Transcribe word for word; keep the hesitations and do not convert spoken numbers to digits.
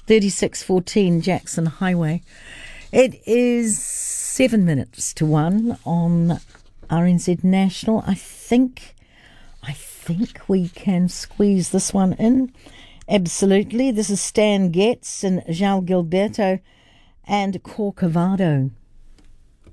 thirty-six fourteen Jackson Highway. It is seven minutes to one on R N Z National. I think, I think we can squeeze this one in. Absolutely. This is Stan Getz and João Gilberto and Corcovado.